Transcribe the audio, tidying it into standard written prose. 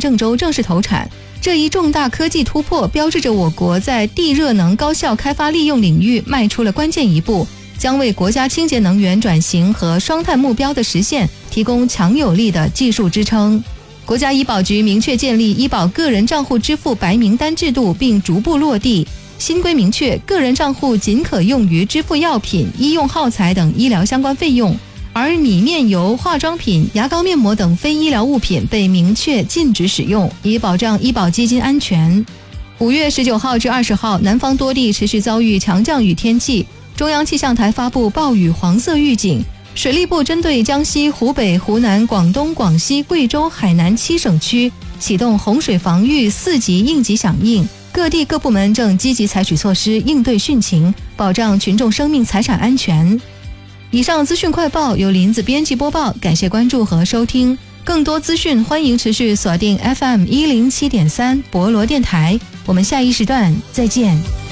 郑州正式投产。这一重大科技突破标志着我国在地热能高效开发利用领域迈出了关键一步，将为国家清洁能源转型和双碳目标的实现提供强有力的技术支撑。国家医保局明确建立医保个人账户支付白名单制度，并逐步落地。新规明确，个人账户仅可用于支付药品、医用耗材等医疗相关费用，而米面油、化妆品、牙膏、面膜等非医疗物品被明确禁止使用，以保障医保基金安全。5月19号至20号，南方多地持续遭遇强降雨天气，中央气象台发布暴雨黄色预警。水利部针对江西、湖北、湖南、广东、广西、贵州、海南7省区启动洪水防御4级应急响应，各地各部门正积极采取措施应对汛情，保障群众生命财产安全。以上资讯快报由林子编辑播报，感谢关注和收听。更多资讯欢迎持续锁定 FM 107.3博罗电台，我们下一时段再见。